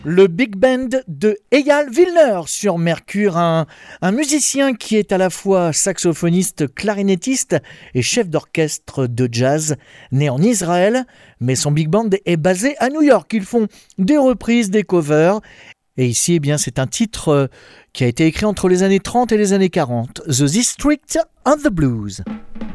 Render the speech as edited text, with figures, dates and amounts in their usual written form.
Le big band de Eyal Vilner sur Mercure, un musicien qui est à la fois saxophoniste, clarinettiste et chef d'orchestre de jazz, né en Israël, mais son big band est basé à New York. Ils font des reprises, des covers, et ici, eh bien, c'est un titre qui a été écrit entre les années 30 et les années 40, The District of the Blues.